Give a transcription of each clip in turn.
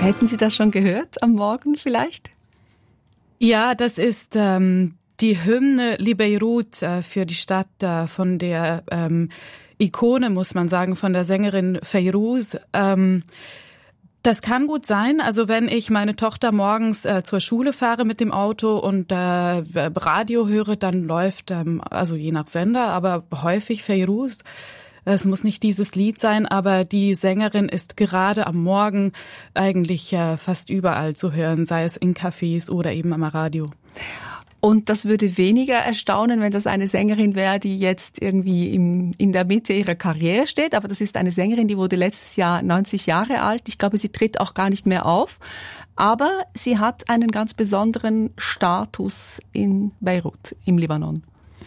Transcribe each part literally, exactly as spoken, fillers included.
Hätten Sie das schon gehört am Morgen vielleicht? Ja, das ist ähm, die Hymne Li Beirut äh, für die Stadt äh, von der ähm, Ikone, muss man sagen, von der Sängerin Fayrouz. Ähm, Das kann gut sein. Also wenn ich meine Tochter morgens äh, zur Schule fahre mit dem Auto und äh, Radio höre, dann läuft, ähm, also je nach Sender, aber häufig Fayrouz. Es muss nicht dieses Lied sein, aber die Sängerin ist gerade am Morgen eigentlich äh, fast überall zu hören, sei es in Cafés oder eben am Radio. Und das würde weniger erstaunen, wenn das eine Sängerin wäre, die jetzt irgendwie im, in der Mitte ihrer Karriere steht. Aber das ist eine Sängerin, die wurde letztes Jahr neunzig Jahre alt. Ich glaube, sie tritt auch gar nicht mehr auf. Aber sie hat einen ganz besonderen Status in Beirut, im Libanon.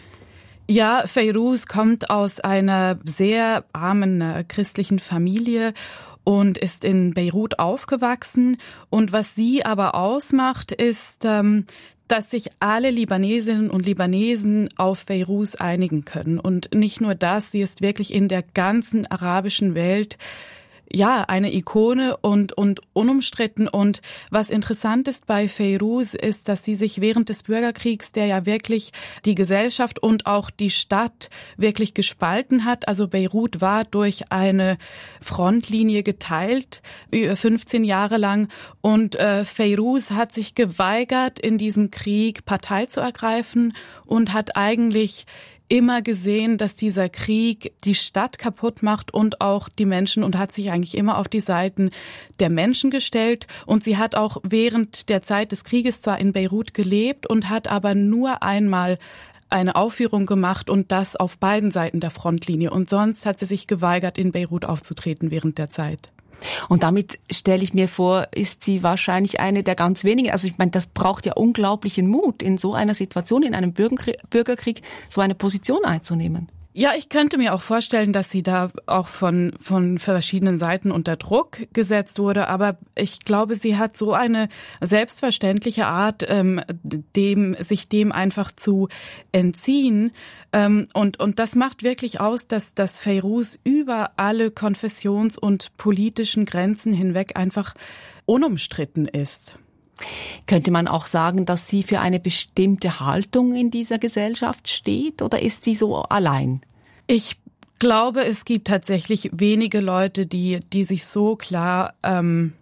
Ja, Fayrouz kommt aus einer sehr armen äh, christlichen Familie und ist in Beirut aufgewachsen. Und was sie aber ausmacht, ist, ähm, dass sich alle Libanesinnen und Libanesen auf Fayrouz einigen können. Und nicht nur das, sie ist wirklich in der ganzen arabischen Welt ja eine Ikone und und unumstritten. Und was interessant ist bei Fayrouz ist, dass sie sich während des Bürgerkriegs, der ja wirklich die Gesellschaft und auch die Stadt wirklich gespalten hat, also Beirut war durch eine Frontlinie geteilt, fünfzehn Jahre lang, und äh, Fayrouz hat sich geweigert, in diesem Krieg Partei zu ergreifen und hat eigentlich immer gesehen, dass dieser Krieg die Stadt kaputt macht und auch die Menschen, und hat sich eigentlich immer auf die Seiten der Menschen gestellt. Und sie hat auch während der Zeit des Krieges zwar in Beirut gelebt und hat aber nur einmal eine Aufführung gemacht, und das auf beiden Seiten der Frontlinie. Und sonst hat sie sich geweigert, in Beirut aufzutreten während der Zeit. Und damit stelle ich mir vor, ist sie wahrscheinlich eine der ganz wenigen. Also ich meine, das braucht ja unglaublichen Mut, in so einer Situation, in einem Bürgerkrieg, so eine Position einzunehmen. Ja, ich könnte mir auch vorstellen, dass sie da auch von von verschiedenen Seiten unter Druck gesetzt wurde. Aber ich glaube, sie hat so eine selbstverständliche Art, ähm, dem sich dem einfach zu entziehen. Ähm, und und das macht wirklich aus, dass dass Fayrouz über alle konfessions- und politischen Grenzen hinweg einfach unumstritten ist. Könnte man auch sagen, dass sie für eine bestimmte Haltung in dieser Gesellschaft steht, oder ist sie so allein? Ich glaube, es gibt tatsächlich wenige Leute, die die sich so klar ähm,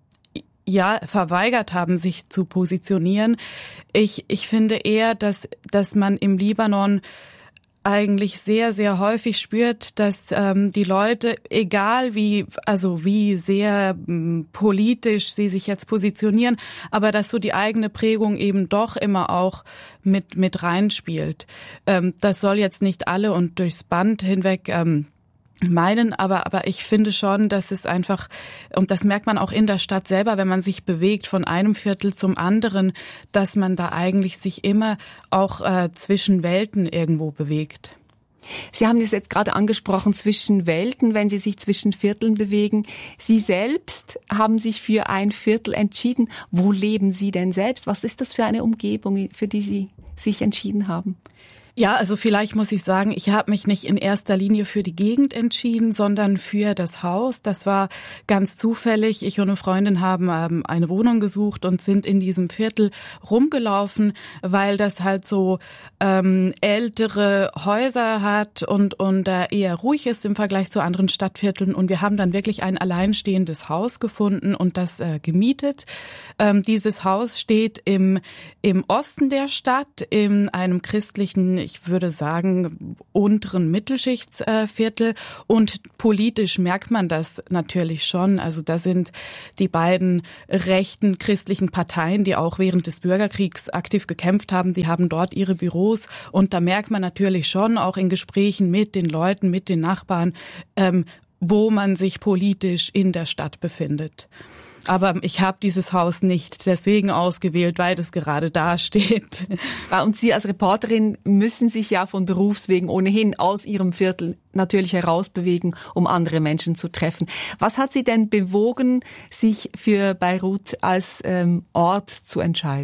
ja verweigert haben, sich zu positionieren. Ich ich finde eher, dass dass man im Libanon eigentlich sehr, sehr häufig spürt, dass ähm, die Leute, egal wie, also wie sehr ähm, politisch sie sich jetzt positionieren, aber dass so die eigene Prägung eben doch immer auch mit mit reinspielt. Ähm, das soll jetzt nicht alle und durchs Band hinweg ähm, meinen, aber aber ich finde schon, dass es einfach, und das merkt man auch in der Stadt selber, wenn man sich bewegt von einem Viertel zum anderen, dass man da eigentlich sich immer auch äh, zwischen Welten irgendwo bewegt. Sie haben es jetzt gerade angesprochen, zwischen Welten, wenn Sie sich zwischen Vierteln bewegen. Sie selbst haben sich für ein Viertel entschieden. Wo leben Sie denn selbst? Was ist das für eine Umgebung, für die Sie sich entschieden haben? Ja, also vielleicht muss ich sagen, ich habe mich nicht in erster Linie für die Gegend entschieden, sondern für das Haus. Das war ganz zufällig. Ich und eine Freundin haben ähm, eine Wohnung gesucht und sind in diesem Viertel rumgelaufen, weil das halt so ähm, ältere Häuser hat und und äh, eher ruhig ist im Vergleich zu anderen Stadtvierteln. Und wir haben dann wirklich ein alleinstehendes Haus gefunden und das äh, gemietet. Ähm, dieses Haus steht im im Osten der Stadt in einem christlichen, ich würde sagen, unteren Mittelschichtsviertel, und politisch merkt man das natürlich schon. Also da sind die beiden rechten christlichen Parteien, die auch während des Bürgerkriegs aktiv gekämpft haben, die haben dort ihre Büros, und da merkt man natürlich schon auch in Gesprächen mit den Leuten, mit den Nachbarn, ähm, wo man sich politisch in der Stadt befindet. Aber ich habe dieses Haus nicht deswegen ausgewählt, weil es gerade da steht. Und Sie als Reporterin müssen sich ja von Berufswegen ohnehin aus Ihrem Viertel natürlich herausbewegen, um andere Menschen zu treffen. Was hat Sie denn bewogen, sich für Beirut als ähm, Ort zu entscheiden?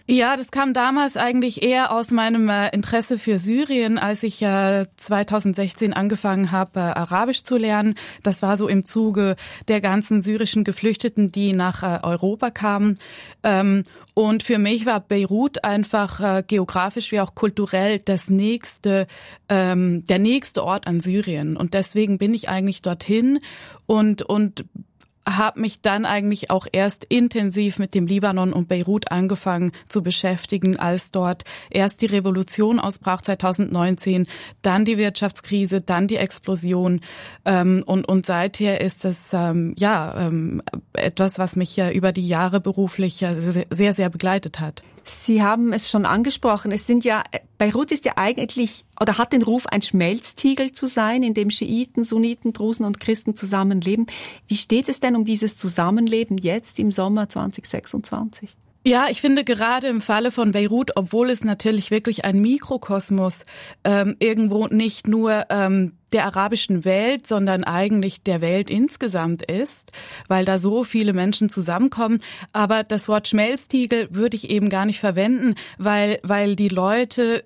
Ja, das kam damals eigentlich eher aus meinem äh, Interesse für Syrien, als ich äh, zweitausendsechzehn angefangen habe, äh, Arabisch zu lernen. Das war so im Zuge der ganzen syrischen Geflüchteten, die nach äh, Europa kamen. Ähm, und für mich war Beirut einfach äh, geografisch wie auch kulturell das nächste, ähm, der nächste Ort an Syrien. Und deswegen bin ich eigentlich dorthin und und habe mich dann eigentlich auch erst intensiv mit dem Libanon und Beirut angefangen zu beschäftigen, als dort erst die Revolution ausbrach zweitausendneunzehn, dann die Wirtschaftskrise, dann die Explosion ähm, und und seither ist es ähm, ja ähm, etwas, was mich ja über die Jahre beruflich ja sehr, sehr begleitet hat. Sie haben es schon angesprochen. Es sind ja, Beirut ist ja eigentlich oder hat den Ruf, ein Schmelztiegel zu sein, in dem Schiiten, Sunniten, Drusen und Christen zusammenleben. Wie steht es denn um dieses Zusammenleben jetzt im Sommer zweitausendsechsundzwanzig? Ja, ich finde gerade im Falle von Beirut, obwohl es natürlich wirklich ein Mikrokosmos ähm, irgendwo nicht nur ähm, der arabischen Welt, sondern eigentlich der Welt insgesamt ist, weil da so viele Menschen zusammenkommen. Aber das Wort Schmelztiegel würde ich eben gar nicht verwenden, weil weil die Leute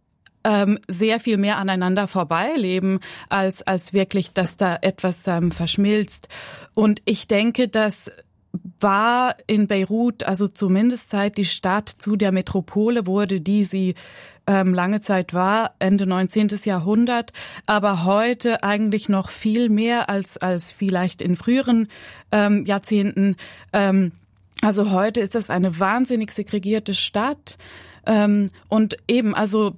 ähm, sehr viel mehr aneinander vorbeileben, als als wirklich, dass da etwas ähm, verschmilzt. Und ich denke, dass war in Beirut, also zumindest seit die Stadt zu der Metropole wurde, die sie ähm, lange Zeit war, Ende neunzehnten. Jahrhundert, aber heute eigentlich noch viel mehr als als vielleicht in früheren ähm, Jahrzehnten. Ähm, also heute ist das eine wahnsinnig segregierte Stadt ähm, und eben also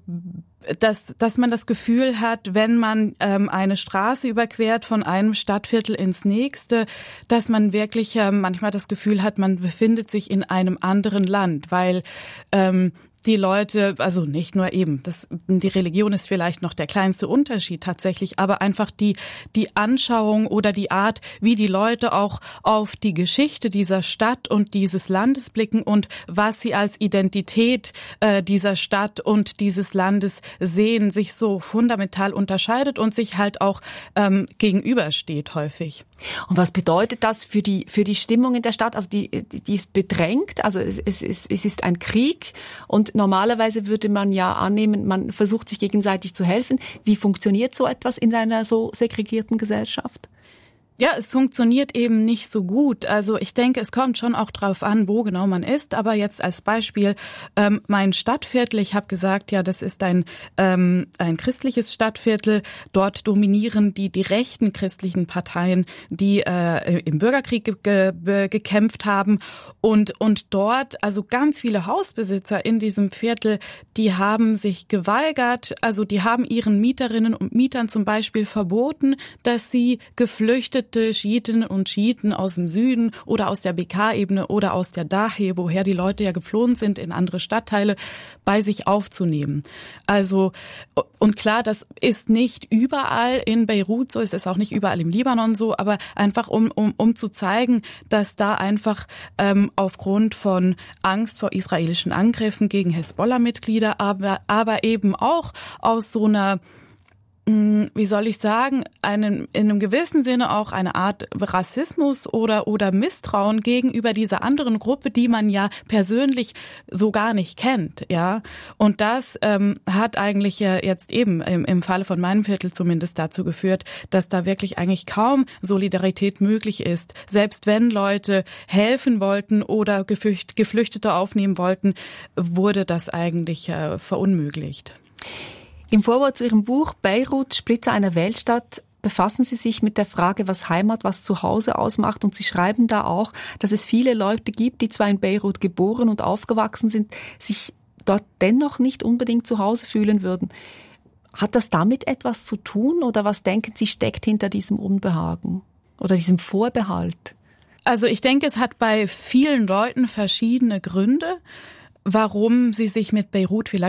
dass dass man das Gefühl hat, wenn man ähm, eine Straße überquert von einem Stadtviertel ins nächste, dass man wirklich ähm, manchmal das Gefühl hat, man befindet sich in einem anderen Land, weil ähm, die Leute, also nicht nur eben, das, die Religion ist vielleicht noch der kleinste Unterschied tatsächlich, aber einfach die, die Anschauung oder die Art, wie die Leute auch auf die Geschichte dieser Stadt und dieses Landes blicken und was sie als Identität äh, dieser Stadt und dieses Landes sehen, sich so fundamental unterscheidet und sich halt auch ähm, gegenübersteht häufig. Und was bedeutet das für die für die Stimmung in der Stadt? Also die die ist bedrängt, also es, es, es, es ist ein Krieg und normalerweise würde man ja annehmen, man versucht sich gegenseitig zu helfen. Wie funktioniert so etwas in einer so segregierten Gesellschaft? Ja, es funktioniert eben nicht so gut. Also ich denke, es kommt schon auch drauf an, wo genau man ist. Aber jetzt als Beispiel ähm, mein Stadtviertel. Ich habe gesagt, ja, das ist ein ähm, ein christliches Stadtviertel. Dort dominieren die die rechten christlichen Parteien, die äh, im Bürgerkrieg ge- ge- gekämpft haben. Und und dort, also ganz viele Hausbesitzer in diesem Viertel, die haben sich geweigert. Also die haben ihren Mieterinnen und Mietern zum Beispiel verboten, dass sie geflüchtet Schiitinnen und Schiiten aus dem Süden oder aus der B K-Ebene oder aus der Dahe, woher die Leute ja geflohen sind, in andere Stadtteile, bei sich aufzunehmen. Also, und klar, das ist nicht überall in Beirut so, es ist auch nicht überall im Libanon so, aber einfach um, um, um zu zeigen, dass da einfach ähm, aufgrund von Angst vor israelischen Angriffen gegen Hezbollah-Mitglieder, aber, aber eben auch aus so einer wie soll ich sagen, einen, in einem gewissen Sinne auch eine Art Rassismus oder, oder Misstrauen gegenüber dieser anderen Gruppe, die man ja persönlich so gar nicht kennt, ja. Und das ähm, hat eigentlich äh, jetzt eben im, im Falle von meinem Viertel zumindest dazu geführt, dass da wirklich eigentlich kaum Solidarität möglich ist. Selbst wenn Leute helfen wollten oder Geflücht, Geflüchtete aufnehmen wollten, wurde das eigentlich äh, verunmöglicht. Im Vorwort zu Ihrem Buch Beirut, Splitter einer Weltstadt, befassen Sie sich mit der Frage, was Heimat, was Zuhause ausmacht. Und Sie schreiben da auch, dass es viele Leute gibt, die zwar in Beirut geboren und aufgewachsen sind, sich dort dennoch nicht unbedingt zu Hause fühlen würden. Hat das damit etwas zu tun oder was denken Sie steckt hinter diesem Unbehagen oder diesem Vorbehalt? Also ich denke, es hat bei vielen Leuten verschiedene Gründe, warum sie sich mit Beirut vielleicht